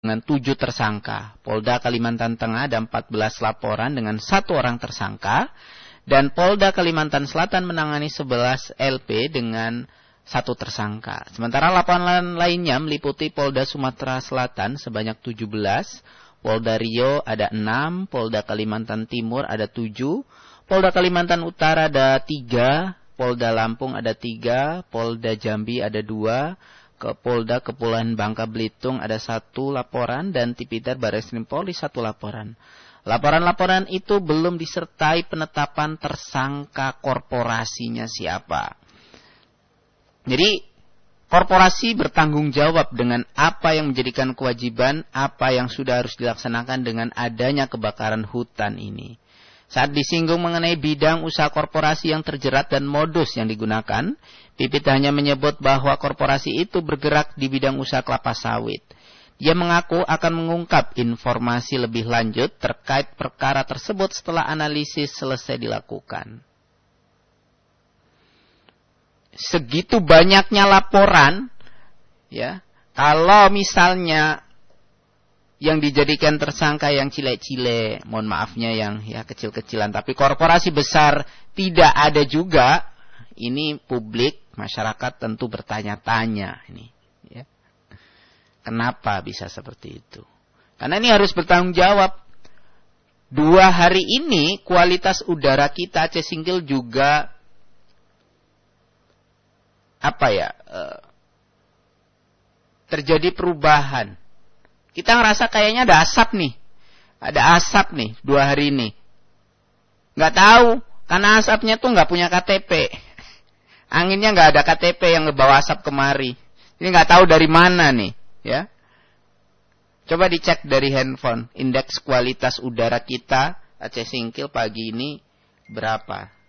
dengan 7 tersangka. Polda Kalimantan Tengah ada 14 laporan dengan 1 orang tersangka. Dan Polda Kalimantan Selatan menangani 11 LP dengan 1 tersangka. Sementara laporan lainnya meliputi Polda Sumatera Selatan sebanyak 17. Polda Riau ada 6. Polda Kalimantan Timur ada 7. Polda Kalimantan Utara ada 3. Polda Lampung ada 3. Polda Jambi ada 2. Polda Kepulauan Bangka Belitung ada 1 laporan dan Tipidar Barreskrim Polri 1 laporan. Laporan-laporan itu belum disertai penetapan tersangka korporasinya siapa. Jadi korporasi bertanggung jawab dengan apa yang menjadikan kewajiban, apa yang sudah harus dilaksanakan dengan adanya kebakaran hutan ini. Saat disinggung mengenai bidang usaha korporasi yang terjerat dan modus yang digunakan, Pipit hanya menyebut bahwa korporasi itu bergerak di bidang usaha kelapa sawit. Dia mengaku akan mengungkap informasi lebih lanjut terkait perkara tersebut setelah analisis selesai dilakukan. Segitu banyaknya laporan, ya, kalau misalnya yang dijadikan tersangka yang cile-cile, mohon maafnya yang ya kecil-kecilan, tapi korporasi besar tidak ada juga, ini publik, masyarakat tentu bertanya-tanya ini, ya. Kenapa bisa seperti itu? Karena ini harus bertanggung jawab. 2 hari ini kualitas udara kita Aceh Singkil juga terjadi perubahan. Kita ngerasa kayaknya ada asap nih. Ada asap nih 2 hari ini. Nggak tahu. Karena asapnya tuh nggak punya KTP. Anginnya nggak ada KTP yang ngebawa asap kemari. Ini nggak tahu dari mana nih. Ya. Coba dicek dari handphone. Indeks kualitas udara kita Aceh Singkil pagi ini berapa.